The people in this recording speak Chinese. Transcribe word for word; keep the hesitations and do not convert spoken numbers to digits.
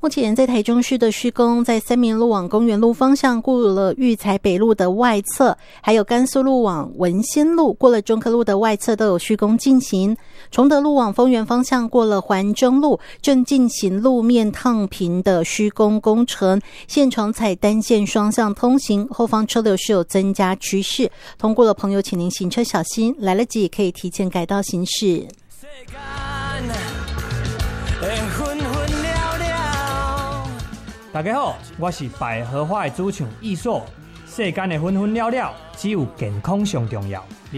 目前在台中市的施工，在三民路往公园路方向过了育才北路的外侧，还有甘肃路往文心路过了中科路的外侧都有施工进行。崇德路往丰原方向过了环中路，正进行路面烫平的施工工程，现场采单线双向通行，后方车流是有增加趋势。通过的朋友，请您行车小心，来得及也可以提前改道行驶。 大家好，我是百合花的主唱艺硕。世间的纷纷了了，只有健康上重要。